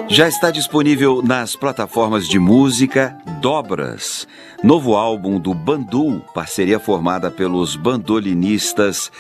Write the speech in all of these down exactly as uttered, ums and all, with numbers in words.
Já está disponível nas plataformas de música Dobras, novo álbum do Bandu, parceria formada pelos bandolinistas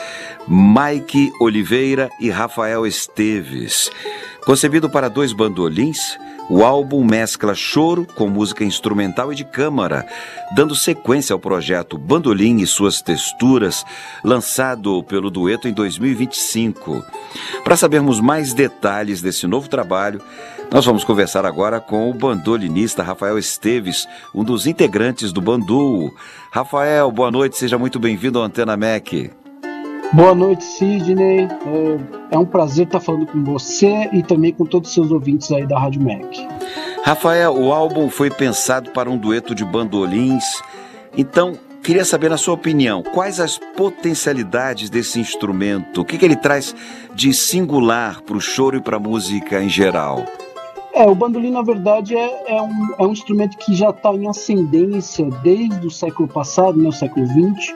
Mike Oliveira e Rafael Esteves. Concebido para dois bandolins, o álbum mescla choro com música instrumental e de câmara, dando sequência ao projeto Bandolim e Suas Texturas, lançado pelo dueto em dois mil e vinte e cinco. Para sabermos mais detalhes desse novo trabalho, nós vamos conversar agora com o bandolinista Rafael Esteves, um dos integrantes do Bandu. Rafael, boa noite, seja muito bem-vindo ao Antena MEC. Boa noite, Sidney. É um prazer estar falando com você e também com todos os seus ouvintes aí da Rádio MEC. Rafael, o álbum foi pensado para um dueto de bandolins, então queria saber, na sua opinião, quais as potencialidades desse instrumento? O que, que ele traz de singular para o choro e para a música em geral? É, o bandolim, na verdade, é, é, um, é um instrumento que já está em ascendência desde o século passado, né, o século vinte,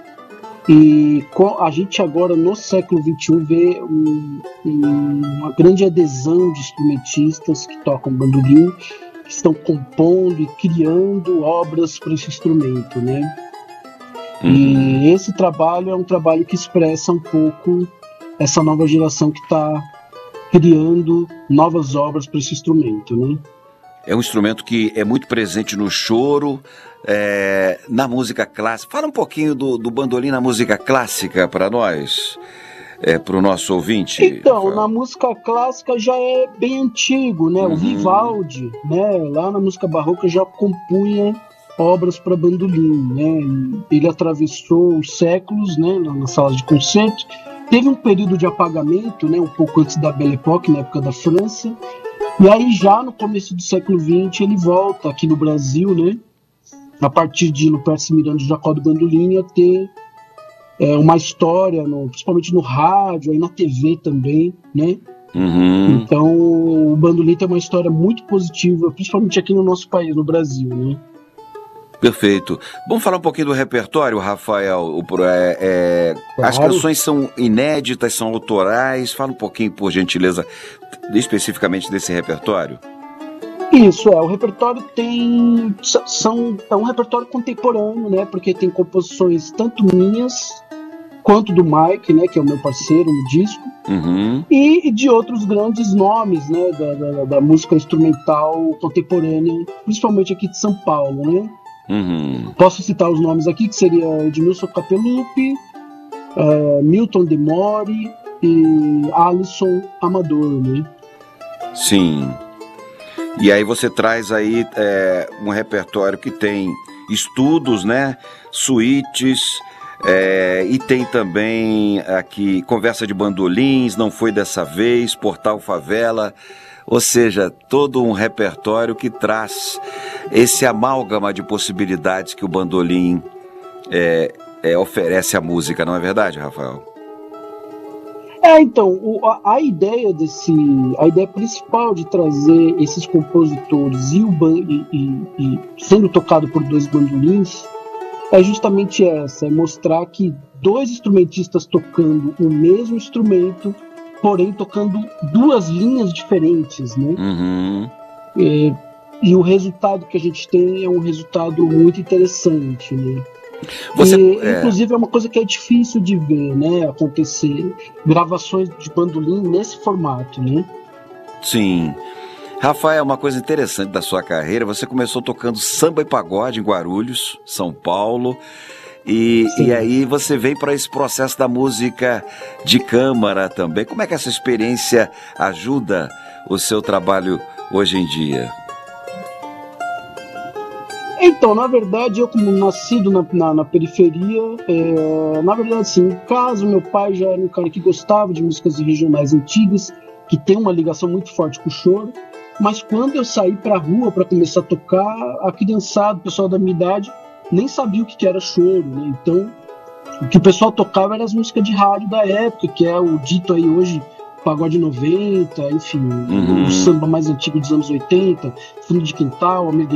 e a gente agora, no século vinte e um, vê um, um, uma grande adesão de instrumentistas que tocam bandolim, que estão compondo e criando obras para esse instrumento, né? Uhum. E esse trabalho é um trabalho que expressa um pouco essa nova geração que está criando novas obras para esse instrumento, né? É um instrumento que é muito presente no choro, é, na música clássica. Fala um pouquinho do, do bandolim na música clássica para nós, é, para o nosso ouvinte. Então, Rafael. Na música clássica já é bem antigo, né? Uhum. O Vivaldi, né? Lá na música barroca já compunha obras para bandolim, né? Ele atravessou os séculos, né? Nas salas de concerto. Teve um período de apagamento, né? Um pouco antes da Belle Époque, na época da França. E aí já no começo do século vinte ele volta aqui no Brasil, né? A partir de Lupercio Miranda e Jacó do Bandolim, a ter é, uma história, no, principalmente no rádio, aí na T V também, né? Uhum. Então o bandolim tem uma história muito positiva, principalmente aqui no nosso país, no Brasil, né? Perfeito. Vamos falar um pouquinho do repertório, Rafael. O, é, é, claro. As canções são inéditas, são autorais. Fala um pouquinho, por gentileza, especificamente desse repertório. Isso, é. O repertório tem... São, é um repertório contemporâneo, né? Porque tem composições tanto minhas quanto do Mike, né? Que é o meu parceiro no disco. Uhum. E de outros grandes nomes, né? Da, da, da música instrumental contemporânea, principalmente aqui de São Paulo, né? Uhum. Posso citar os nomes aqui, que seria Edmilson Capelupi, uh, Milton de Mori e Alisson Amador, né? Sim. E aí você traz aí é, um repertório que tem estudos, né? Suítes, é, e tem também aqui Conversa de Bandolins, Não Foi Dessa Vez, Portal Favela. Ou seja, todo um repertório que traz esse amálgama de possibilidades que o bandolim é, é, oferece à música, não é verdade, Rafael? É, então, o, a, a ideia desse, a ideia principal de trazer esses compositores e, o ban, e, e, e sendo tocado por dois bandolins é justamente essa, é mostrar que dois instrumentistas tocando o mesmo instrumento, porém tocando duas linhas diferentes, né? Uhum. É, e o resultado que a gente tem é um resultado muito interessante, né? Você, e, é... Inclusive é uma coisa que é difícil de ver, né? Acontecer gravações de bandolim nesse formato, né? Sim. Rafael, uma coisa interessante da sua carreira, você começou tocando samba e pagode em Guarulhos, São Paulo. E, e aí você vem para esse processo da música de câmara também. Como é que essa experiência ajuda o seu trabalho hoje em dia? Então, na verdade, eu como nascido na, na, na periferia, é, na verdade, sim, em casa, meu pai já era um cara que gostava de músicas regionais antigas, que tem uma ligação muito forte com o choro, mas quando eu saí para a rua para começar a tocar, a criançada, o pessoal da minha idade, nem sabia o que era choro, né? Então, o que o pessoal tocava era as músicas de rádio da época, que é o dito aí hoje, pagode noventa, enfim, uhum. O samba mais antigo dos anos oitenta, Fundo de Quintal, Amigo